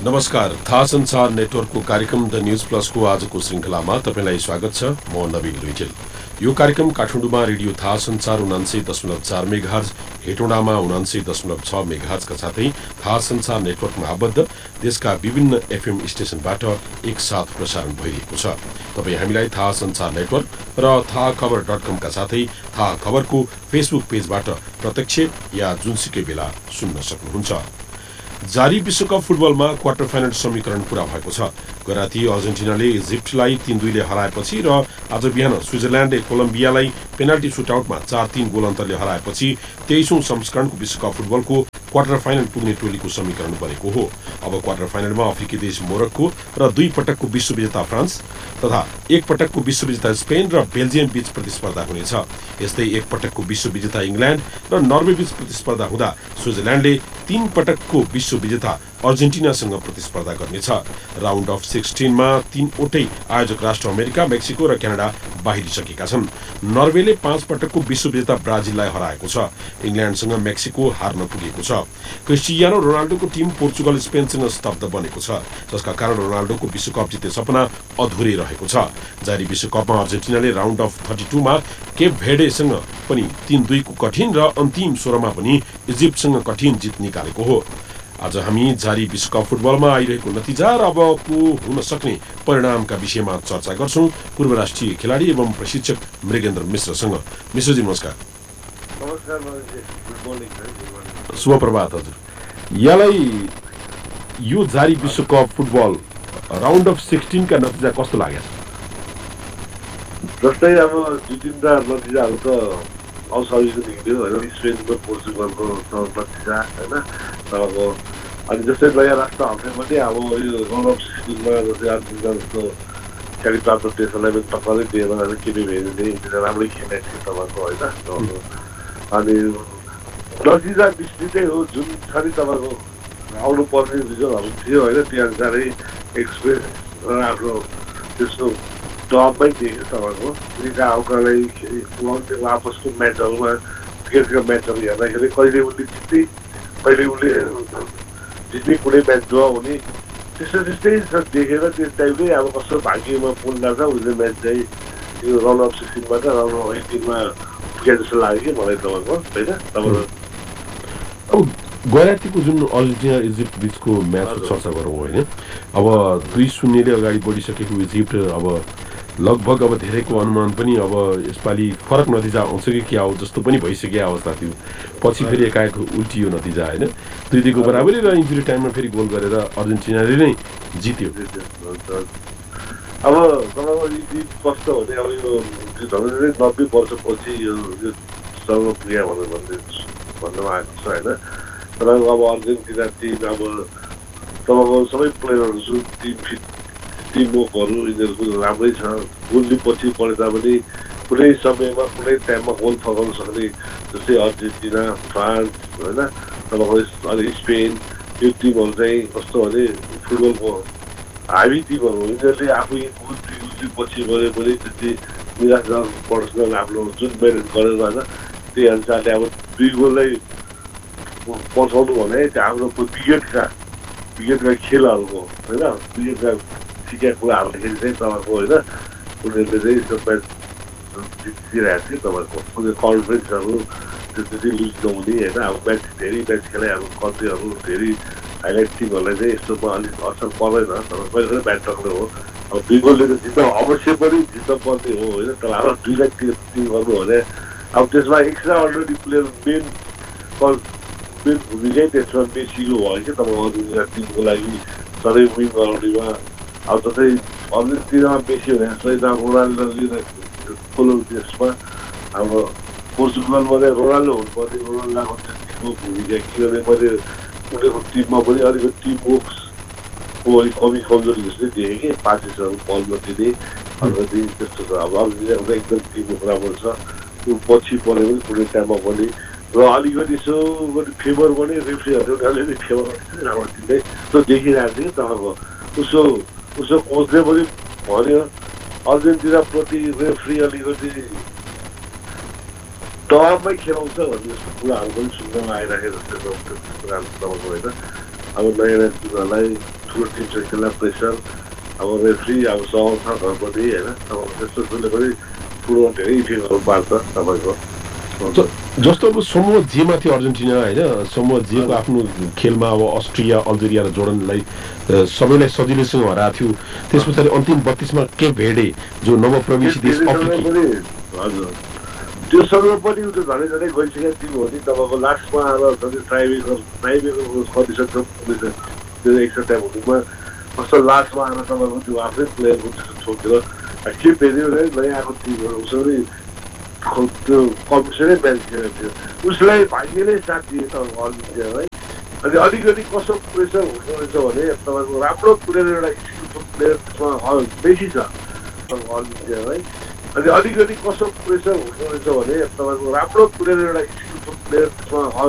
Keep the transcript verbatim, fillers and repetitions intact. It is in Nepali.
नमस्कार, थाहा संचार नेटवर्कको कार्यक्रम द न्यूज प्लसको आजको श्रृङ्खलामा तपाईलाई स्वागत छ। म नवीन लुइटेल। यो कार्यक्रम काठमाडौँमा रेडियो थाहा संचार उनान्सय दशमलव चार मेगाहर्ज, हेटौँडामा उनान्सय दशमलव छ मेगाहर्जका साथै थाहा संचार नेटवर्कमा आबद्ध देशका विभिन्न एफएम स्टेशनबाट एकसाथ प्रसारण भइरहेको छ। तपाईँ हामीलाई थाहा संचार नेटवर्क र थाहा खबर डट कमका साथै थाहा खबरको फेसबुक पेजबाट प्रत्यक्ष या जुनसुकै बेला सुन्न सक्नुहुन्छ। जारी विश्वकप फुटबलमा क्वार्टर फाइनल समीकरण पूरा भएको छ। गराती अर्जेन्टिनाले इजिप्टलाई तीन दुईले हराएपछि र आज बिहान स्विजरल्यान्डले कोलम्बियालाई पेनाल्टी सुटआउटमा चार तीन गोल अन्तरले हराएपछि तेइसौं संस्करणको विश्वकप फुटबलको क्वार्टर फाइनल पुग्ने टोलीको समीकरण बनेको हो। अब क्वार्टर फाइनलमा अफ्रिकी देश मोरक्को र दुई पटकको विश्व विजेता फ्रान्स तथा एक पटकको विश्व विजेता स्पेन र बेल्जियम बीच प्रतिस्पर्धा हुनेछ। यस्तै एक पटकको विश्व विजेता इङ्ल्यान्ड र नर्वे बीच प्रतिस्पर्धा हुँदा स्विजरल्यान्डले तीन पटकको विश्व विजेता अर्जेन्टिनासँग प्रतिस्पर्धा गर्नेछ। राउन्ड अफ सिक्सटिनमा तीनवटै आयोजक राष्ट्र अमेरिका, मेक्सिको र क्यानाडा बाहिरिसकेका छन्। नर्वेले पाँच पटकको विश्व विजेता ब्राजिललाई हराएको छ। इङ्ल्यान्डसँग मेक्सिको हार्न पुगेको छ। क्रिस्टियानो रोनाल्डोको टिम पोर्चुगल स्पेनसँग स्तब्ध बनेको छ, जसका कारण रोनाल्डोको विश्वकप जित्ने सपना अधुरै रहेको छ। जारी विश्वकपमा अर्जेन्टिनाले राउन्ड अफ थर्टी टूमा केप भेर्डेसँग पनि तीन दुईको कठिन र अन्तिम सोह्रमा पनि इजिप्टसँग कठिन जित निकालेको हो। आज हामी जारी विश्वकप फुटबलमा आइरहेको नतिजा र अबको हुन सक्ने परिणामका विषयमा चर्चा गर्छौं पूर्व राष्ट्रिय खेलाडी एवं प्रशिक्षक मृगेन्द्र मिश्रसँग। मिश्रजी नमस्कार। नमस्कार। शुभ प्रभात हजुर। यहाँलाई यो जारी विश्वकप फुटबल राउन्ड अफ सिक्सटिन का नतिजा कस्तो लाग्यो? जस्तै अब दुई तिनवटा नतिजाहरू त असहजिलो देखियो होइन। स्पेनको पोर्चुगलको नतिजा होइन तपाईँको, अनि जस्तै नयाँ राष्ट्र हाल्ने पनि अब यो राउन्ड अफ सिक्सटिनमा जस्तै अर्जेन्टिना जस्तो ख्याति प्राप्त देशहरूलाई पनि टक्करै दिएर होइन। केपी भेर्डेले राम्रै खेलेको थियो तपाईँको होइन। अनि नतिजा विस्तृतै हो, जुन छ नि तपाईँको आउनु पर्ने रिजल्टहरू थियो होइन, त्यो अनुसारै एक्सप्रेस आफ्नो त्यसको टपमै देख्यो तपाईँको। दुईवटा आउकालाई आपसको म्याचहरूमा क्रिकेटका म्याचहरू हेर्दाखेरि कहिले उसले जित्ने कहिले उसले जित्ने कुनै म्याच ड्र हुने त्यस्तो त्यस्तै देखेर त्यस टाइपले अब कस्तो भाग्यमा पुग्दा छ उसले म्याच चाहिँ यो राउन्ड अफ सिक्सटिनबाट राउन्ड अफ एटिनमा पुगे जस्तो लाग्यो कि मलाई तपाईँको होइन। तपाईँको अब गरातीको जुन अर्जेन्टिना इजिप्ट बिचको म्याचको चर्चा गरौँ होइन। अब दुई शून्यले अगाडि बढिसकेको इजिप्ट अब लगभग अब धेरैको अनुमान पनि अब यसपालि फरक नतिजा आउँछ कि के आउँछ जस्तो पनि भइसकेको अवस्था थियो। पछि फेरि एकाएक उल्टियो नतिजा होइन। दुई दुईको बराबरी र इन्जुरी टाइममा फेरि गोल गरेर अर्जेन्टिनाले नै जित्यो। अब तपाईँको इजिप्ट कस्तो हुने अब यो झन् नब्बे वर्षपछि यो सर्वप्रिय भनेर भन्ने भन्नमा आएको छ होइन। तर अब अर्जेन्टिना टिम अब तपाईँको सबै प्लेयरहरू टिम फिट टिम वर्कहरू यिनीहरूको राम्रै छ। गोलले पछि परे तापनि कुनै समयमा कुनै टाइममा गोल फर्काउन सक्ने जस्तै अर्जेन्टिना, फ्रान्स होइन, तपाईँको अनि स्पेन यो टिमहरू चाहिँ कस्तो भने फुटबलको हाबी टिमहरू हो। यिनीहरूले आफू गोल दुई पछि गरे पनि त्यति निराश पर्छ आफ्नो जुन मेहनत गरेर होइन त्यही अनुसारले अब दुई गोललाई पछाउनु भने त्यो आफ्नो क्रिकेटका क्रिकेटका खेलहरूको होइन क्रिकेटका सिकेका कुराहरूदेखि चाहिँ तपाईँको होइन उनीहरूले चाहिँ त्यो म्याच जितिरहेको थियो। तपाईँको उनीहरू कन्फिडेन्सहरू त्यो त्यति लुज नहुने होइन। अब म्याच धेरै म्याच खेले अब कन्ट्रीहरू धेरै हाइलाइट टिमहरूलाई चाहिँ यस्तोमा अलिक असर पर्दैन। तर कहिले कहिले म्याच टक्ने हो। अब दुई गोलले त जित्न अवश्य पनि जित्न पर्ने हो होइन। तर अब दुईलाई टिम गर्नु भने अब त्यसमा extra ordinary player main main भूमिकै त्यसमा मेसीको भयो कि तपाईँको अर्जेन्टिना टिमको लागि सधैँ विन गराउनेमा। अब जस्तै अर्जेन्टिनामा बेसी हुने जस्तै रोनाल्डोले ठुलो देशमा अब पोर्चुगलमा चाहिँ रोनाल्डो हुनुपर्ने रोनाल्डोको टिमको भूमिका किनभने मैले उनीहरूको टिममा पनि अलिकति टिम वर्क्सको अलिक कमी कमजोरी जस्तै देखेँ कि पासेसहरू बल नदिने अलिकति त्यस्तो छ। अब अर्जेन्टिनाको एकदम टिम वर्क राम्रो छ। त्यो पछि पऱ्यो पनि कुनै टाइममा पनि र अलिकति यसो फेभर पनि रेफ्रीहरूले अलिअलि फेभर गर्ने राम्रो दिँदै त्यो देखिरहेको थियो कि तपाईँको उसो उसो कोचले पनि भन्यो अर्जेन्टिनाप्रति रेफ्री अलिकति दबाबमै खेलाउँछ भन्ने जस्तो कुराहरू पनि सुन्नमा आइराखेको जस्तो कुराहरू तपाईँको होइन। अब नयाँ नयाँ टिमहरूलाई ठुलो टिम छ खेल्न प्रेसर अब रेफ्री अब समर्थकहरूपट्टि होइन अब त्यस्तो ठुलो पनि ठुलो धेरै इफेक्टहरू पार्छ तपाईँको जस्तो अब समूह जेमा थियो अर्जेन्टिना होइन समूह जेको आफ्नो खेलमा अब अस्ट्रिया अल्जेरिया र जोर्डनलाई सबैलाई सजिलैसँग हराएको थियो त्यस पछाडि अन्तिम बत्तीसमा केप भेर्डे जो नवप्रवेशी देश हजुर त्यो समयमा पनि उयो झन् झनै गइसकेको टिम हो नि तपाईँको लास्टमा आएर झन् ट्राइबेकर ट्राइबेकर कन्डिसन छ त्यो एक्स्ट्रा टाइम हुनुमा कस्तो लास्टमा आएर तपाईँको त्यो आफ्नै प्लेयरको छोडेर के भेर्डे नयाँ आएको टिमहरू उसरी त्यो कम्पिटिसनै म्याच खेलेको थियो उसलाई भाग्यले साथ दिए तपाईँको अर्जेन्टिनालाई अनि अलिकति कस्तो प्रेसर हुँदो रहेछ भने तपाईँको राम्रो प्लेयर एउटा स्किलफुल प्लेयर त्यसमा बेसी छ तपाईँको अर्जेन्टिनालाई अनि अलिकति कस्तो प्रेसर हुँदो रहेछ भने तपाईँको राम्रो प्लेयर एउटा स्किलफुल प्लेयर त्यसमा